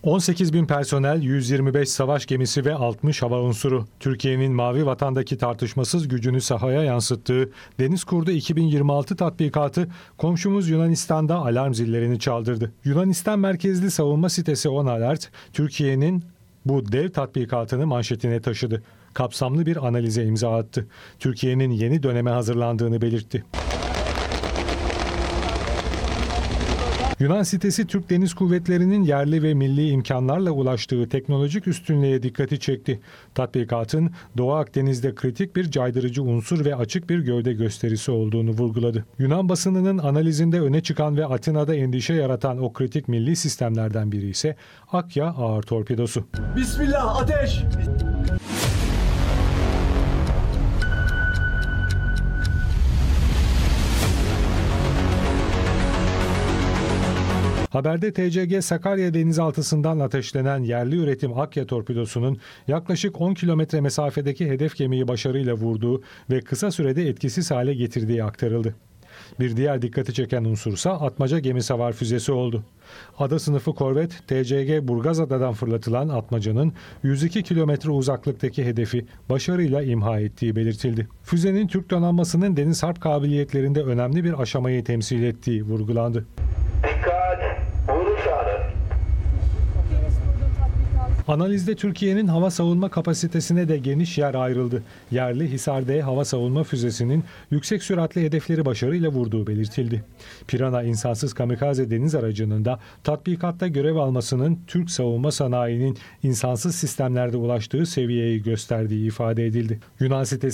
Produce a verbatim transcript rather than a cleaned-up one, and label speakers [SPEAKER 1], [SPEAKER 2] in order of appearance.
[SPEAKER 1] on sekiz bin personel, yüz yirmi beş savaş gemisi ve altmış hava unsuru. Türkiye'nin Mavi Vatan'daki tartışmasız gücünü sahaya yansıttığı Deniz Kurdu iki bin yirmi altı tatbikatı komşumuz Yunanistan'da alarm zillerini çaldırdı. Yunanistan merkezli savunma sitesi On Alert, Türkiye'nin bu dev tatbikatını manşetine taşıdı. Kapsamlı bir analize imza attı. Türkiye'nin yeni döneme hazırlandığını belirtti. Yunan sitesi Türk Deniz Kuvvetleri'nin yerli ve milli imkanlarla ulaştığı teknolojik üstünlüğe dikkati çekti. Tatbikatın Doğu Akdeniz'de kritik bir caydırıcı unsur ve açık bir gövde gösterisi olduğunu vurguladı. Yunan basınının analizinde öne çıkan ve Atina'da endişe yaratan o kritik milli sistemlerden biri ise Akya ağır torpidosu.
[SPEAKER 2] Bismillah, ateş!
[SPEAKER 1] Haberde T C G Sakarya denizaltısından ateşlenen yerli üretim Akya torpidosunun yaklaşık on kilometre mesafedeki hedef gemiyi başarıyla vurduğu ve kısa sürede etkisiz hale getirdiği aktarıldı. Bir diğer dikkati çeken unsursa Atmaca gemisavar füzesi oldu. Ada sınıfı korvet T C G Burgazada'dan fırlatılan Atmaca'nın yüz iki kilometre uzaklıktaki hedefi başarıyla imha ettiği belirtildi. Füzenin Türk donanmasının deniz harp kabiliyetlerinde önemli bir aşamayı temsil ettiği vurgulandı. Analizde Türkiye'nin hava savunma kapasitesine de geniş yer ayrıldı. Yerli Hisar D hava savunma füzesinin yüksek süratli hedefleri başarıyla vurduğu belirtildi. Pirana insansız kamikaze deniz aracının da tatbikatta görev almasının Türk savunma sanayinin insansız sistemlerde ulaştığı seviyeyi gösterdiği ifade edildi. Yunan sitesi